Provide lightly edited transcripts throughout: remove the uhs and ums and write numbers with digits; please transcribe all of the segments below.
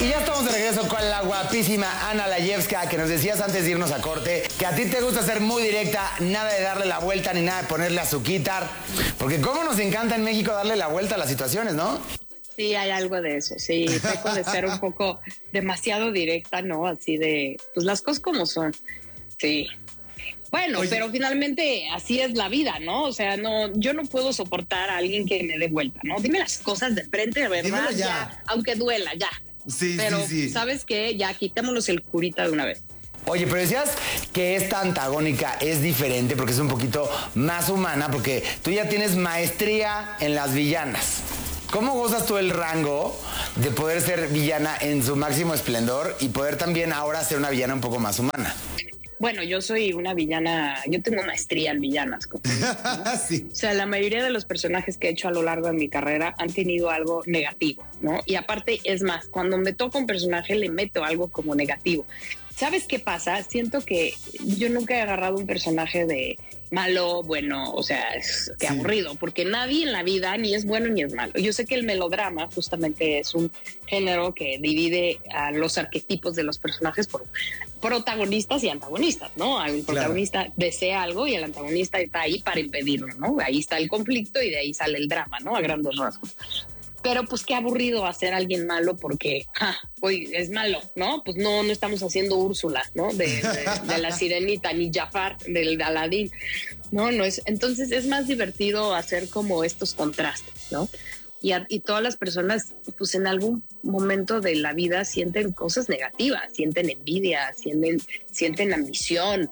Y ya estamos de regreso con la guapísima Ana Layevska, que nos decías antes de irnos a corte que a ti te gusta ser muy directa, nada de darle la vuelta ni nada de ponerle azuquitar, porque cómo nos encanta en México darle la vuelta a las situaciones, ¿no? Sí, hay algo de eso, sí, peco de ser un poco demasiado directa, ¿no? Así de, pues las cosas como son, sí. Bueno, oye, pero finalmente así es la vida, ¿no? O sea, no, yo no puedo soportar a alguien que me dé vuelta, ¿no? Dime las cosas de frente, de verdad, ya, aunque duela, ya. Sí, pero, sí. ¿sabes qué? Ya quitémonos el curita de una vez. Oye, pero decías que esta antagónica es diferente porque es un poquito más humana, porque tú ya tienes maestría en las villanas. ¿Cómo gozas tú el rango de poder ser villana en su máximo esplendor y poder también ahora ser una villana un poco más humana? Bueno, yo soy una villana, yo tengo maestría en villanas. ¿No? Sí. O sea, la mayoría de los personajes que he hecho a lo largo de mi carrera han tenido algo negativo, ¿no? Y aparte, es más, cuando me toca un personaje le meto algo como negativo. ¿Sabes qué pasa? Siento que yo nunca he agarrado un personaje de malo, bueno, o sea, qué aburrido, porque nadie en la vida ni es bueno ni es malo. Yo sé que el melodrama justamente es un género que divide a los arquetipos de los personajes por protagonistas y antagonistas, ¿no? El protagonista desea algo y el antagonista está ahí para impedirlo, ¿no? Ahí está el conflicto y de ahí sale el drama, ¿no? A grandes rasgos. Pero pues qué aburrido hacer a alguien malo porque hoy es malo, ¿no? Pues no estamos haciendo Úrsula, ¿no? De la Sirenita, ni Jafar del Aladín. No es. Entonces es más divertido hacer como estos contrastes, ¿no? Y todas las personas, pues en algún momento de la vida sienten cosas negativas, sienten envidia, sienten ambición,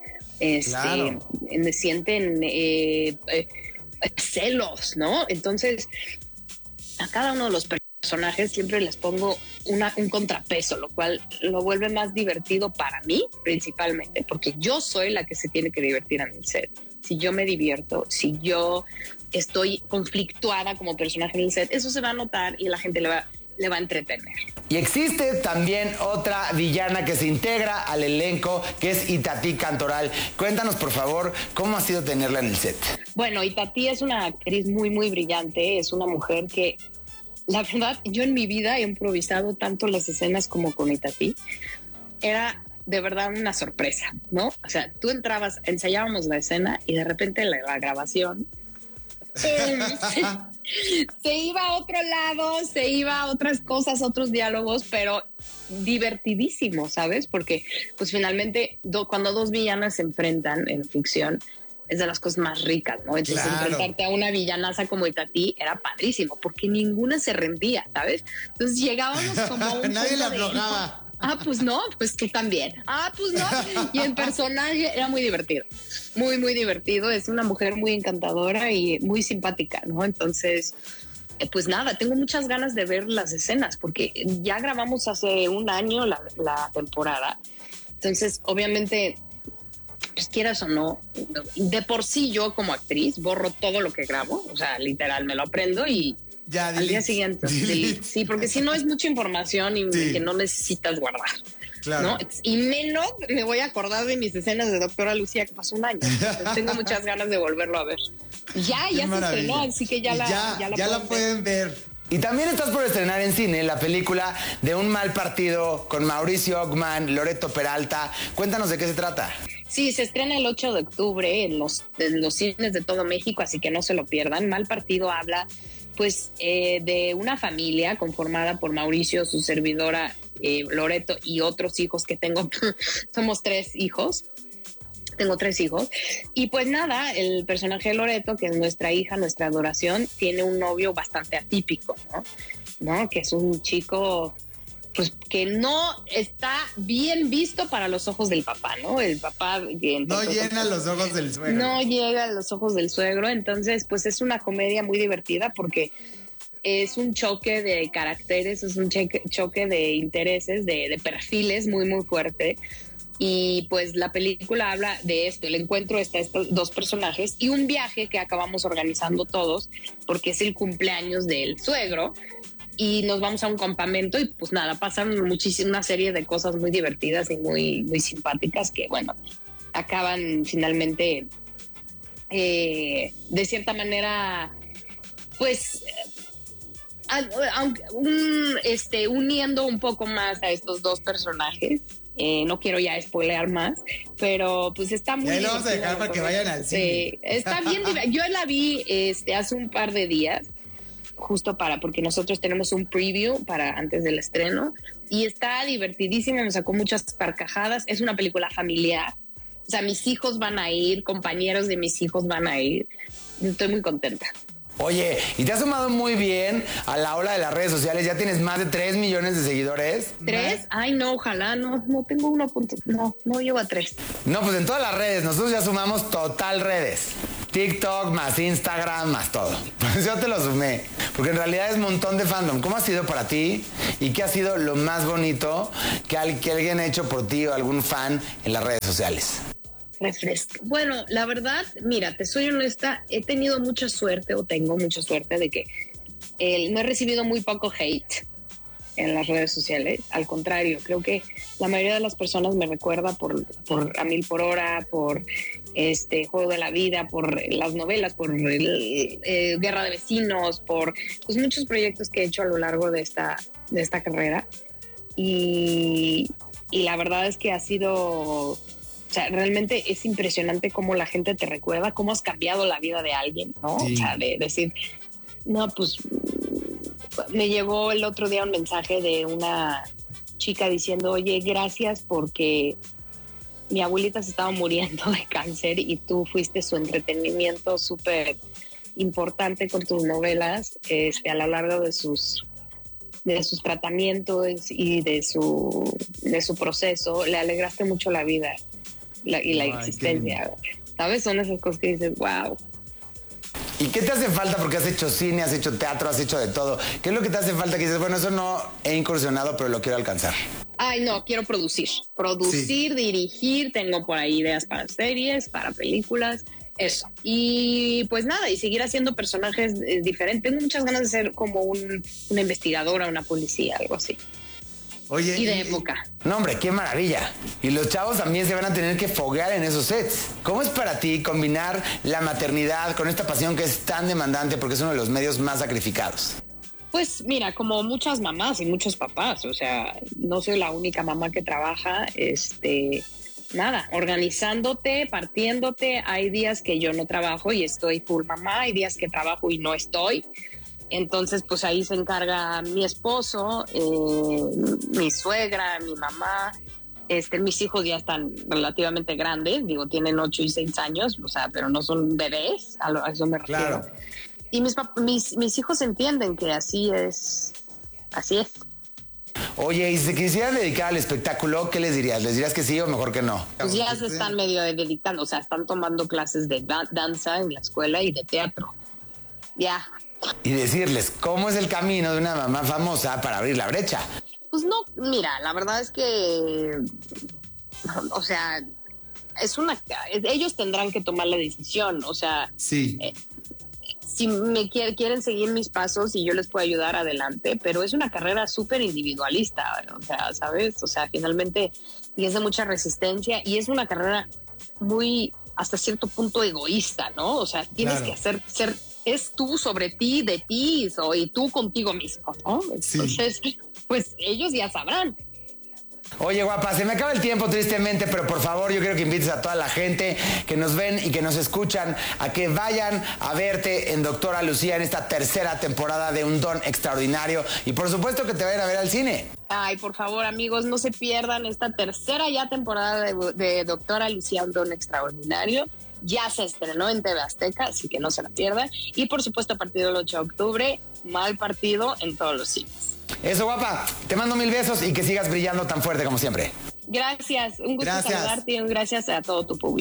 sienten celos, ¿no? Entonces, a cada uno de los personajes siempre les pongo un contrapeso, lo cual lo vuelve más divertido para mí principalmente, porque yo soy la que se tiene que divertir en el set. Si yo me divierto, si yo estoy conflictuada como personaje en el set, eso se va a notar y la gente le va a entretener. Y existe también otra villana que se integra al elenco, que es Itatí Cantoral. Cuéntanos, por favor, ¿cómo ha sido tenerla en el set? Bueno, Itatí es una actriz muy, muy brillante. Es una mujer que, la verdad, yo en mi vida he improvisado tanto las escenas como con Itatí. Era de verdad una sorpresa, ¿no? O sea, tú entrabas, ensayábamos la escena y de repente la grabación se iba a otro lado, se iba a otras cosas, otros diálogos, pero divertidísimo, ¿sabes? Porque pues finalmente cuando dos villanas se enfrentan en ficción es de las cosas más ricas, ¿no? Entonces enfrentarte a una villanaza como Itatí era padrísimo porque ninguna se rendía, ¿sabes? Entonces llegábamos como un nadie la aflojaba. Pues no, pues tú también. Pues no. Y el personaje era muy divertido, muy, muy divertido. Es una mujer muy encantadora y muy simpática, ¿no? Entonces, pues nada, tengo muchas ganas de ver las escenas porque ya grabamos hace un año la temporada. Entonces, obviamente, pues quieras o no, de por sí yo como actriz borro todo lo que grabo. O sea, literal, me lo aprendo y ya, al día siguiente. Sí, porque si no es mucha información y que no necesitas guardar. Claro. ¿No? Y menos me voy a acordar de mis escenas de Doctora Lucía que pasó un año. Entonces, tengo muchas ganas de volverlo a ver. Ya se estrenó, así que ya la pueden ver. Y también estás por estrenar en cine la película de Un mal partido con Mauricio Ockman, Loreto Peralta. Cuéntanos de qué se trata. Sí, se estrena el 8 de octubre en los cines de todo México, así que no se lo pierdan. Mal partido habla pues de una familia conformada por Mauricio, su servidora Loreto y otros hijos que tengo. Somos 3 hijos. Tengo 3 hijos. Y pues nada, el personaje de Loreto, que es nuestra hija, nuestra adoración, tiene un novio bastante atípico, ¿no? Que es un chico pues que no está bien visto para los ojos del papá, ¿no? El papá no llena los ojos del suegro. No llega a los ojos del suegro. Entonces, pues es una comedia muy divertida porque es un choque de caracteres, es un choque de intereses, de perfiles muy, muy fuerte. Y pues la película habla de esto, el encuentro de estos 2 personajes y un viaje que acabamos organizando todos porque es el cumpleaños del suegro. Y nos vamos a un campamento y pues nada, pasan una serie de cosas muy divertidas y muy, muy simpáticas que bueno, acaban finalmente de cierta manera pues uniendo un poco más a estos dos personajes. No quiero ya spoilear más, pero pues está muy... Y ahí lo vamos a dejar para que vayan al cine. Está bien, yo la vi hace un par de días, justo porque nosotros tenemos un preview para antes del estreno, y está divertidísima, me sacó muchas carcajadas, es una película familiar, o sea, mis hijos van a ir, compañeros de mis hijos van a ir, estoy muy contenta. Oye, y te has sumado muy bien a la ola de las redes sociales. Ya tienes más de 3 millones de seguidores. ¿3? Ay, no, ojalá, no tengo 1. No llego a 3. No, pues en todas las redes. Nosotros ya sumamos total redes. TikTok, más Instagram, más todo. Pues yo te lo sumé. Porque en realidad es un montón de fandom. ¿Cómo ha sido para ti? ¿Y qué ha sido lo más bonito que alguien ha hecho por ti o algún fan en las redes sociales? Refresco. Bueno, la verdad, mira, te soy honesta, tengo mucha suerte de que no he recibido muy poco hate en las redes sociales. Al contrario, creo que la mayoría de las personas me recuerda por A Mil por Hora, por Juego de la Vida, por las novelas, por Guerra de Vecinos, por pues, muchos proyectos que he hecho a lo largo de esta carrera. Y la verdad es que ha sido... O sea, realmente es impresionante cómo la gente te recuerda, cómo has cambiado la vida de alguien, ¿no? Sí. O sea, de decir, no, pues me llegó el otro día un mensaje de una chica diciendo, oye, gracias porque mi abuelita se estaba muriendo de cáncer y tú fuiste su entretenimiento súper importante con tus novelas a lo largo de sus tratamientos y de su proceso. Le alegraste mucho la vida. La existencia, ¿sabes? Son esas cosas que dices, wow. ¿Y qué te hace falta? Porque has hecho cine, has hecho teatro, has hecho de todo. ¿Qué es lo que te hace falta que dices, bueno, eso no he incursionado, pero lo quiero alcanzar? Ay, no, quiero producir, sí. Dirigir, tengo por ahí ideas para series, para películas, eso. Y pues nada, y seguir haciendo personajes diferentes. Tengo muchas ganas de ser como una investigadora, una policía, algo así. Oye, y de época. No, hombre, qué maravilla. Y los chavos también se van a tener que foguear en esos sets. ¿Cómo es para ti combinar la maternidad con esta pasión que es tan demandante porque es uno de los medios más sacrificados? Pues mira, como muchas mamás y muchos papás, o sea, no soy la única mamá que trabaja, nada, organizándote, partiéndote. Hay días que yo no trabajo y estoy full mamá, hay días que trabajo y no estoy. Entonces, pues ahí se encarga mi esposo, mi suegra, mi mamá. Mis hijos ya están relativamente grandes, digo, tienen 8 y 6 años, o sea, pero no son bebés, a eso me refiero. Claro. Y mis hijos entienden que así es. Oye, y si se quisieran dedicar al espectáculo, ¿qué les dirías? ¿Les dirías que sí o mejor que no? Pues ya se están medio dedicando, o sea, están tomando clases de danza en la escuela y de teatro. Ya. Y decirles, ¿cómo es el camino de una mamá famosa para abrir la brecha? Pues no, mira, la verdad es que, o sea, ellos tendrán que tomar la decisión, o sea, sí. Si me quieren seguir mis pasos y yo les puedo ayudar, adelante, pero es una carrera súper individualista, o sea, ¿sabes? O sea, finalmente, y es de mucha resistencia y es una carrera muy, hasta cierto punto, egoísta, ¿no? O sea, tienes que ser es tú sobre ti, de ti, y tú contigo mismo, ¿no? Entonces, pues ellos ya sabrán. Oye, guapa, se me acaba el tiempo tristemente, pero por favor yo quiero que invites a toda la gente que nos ven y que nos escuchan a que vayan a verte en Doctora Lucía en esta tercera temporada de Un Don Extraordinario y por supuesto que te vayan a ver al cine. Ay, por favor, amigos, no se pierdan esta tercera ya temporada de Doctora Lucía, Un Don Extraordinario. Ya se estrenó en TV Azteca, así que no se la pierdan. Y por supuesto, a partir del 8 de octubre, Mal Partido en todos los cines. Eso, guapa. Te mando 1000 besos y que sigas brillando tan fuerte como siempre. Gracias. Un gusto saludarte y gracias a todo tu público.